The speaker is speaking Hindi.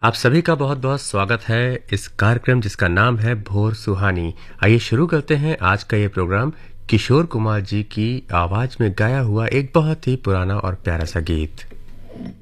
आप सभी का बहुत-बहुत स्वागत है इस कार्यक्रम जिसका नाम है भोर सुहानी। आइए शुरू करते हैं आज का ये प्रोग्राम किशोर कुमार जी की आवाज में गाया हुआ एक बहुत ही पुराना और प्यारा सा गीत।